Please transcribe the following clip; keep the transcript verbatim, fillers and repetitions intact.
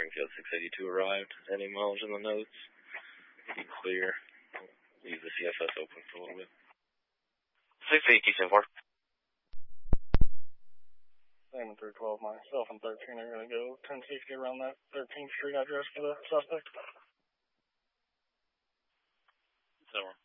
Springfield six eighty-two arrived. Any mileage in the notes? Be clear. Leave the C F S open for a little bit. six eighty-two, ten four. seven through twelve, myself and thirteen are going to go ten sixty around that thirteenth Street address for the suspect. seven.